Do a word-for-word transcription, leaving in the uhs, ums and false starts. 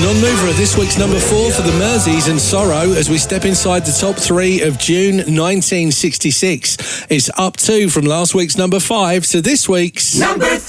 non-mover at this week's number four for the Merseys and Sorrow as we step inside the top three of June nineteen sixty-six. It's up two from last week's number five to this week's number three.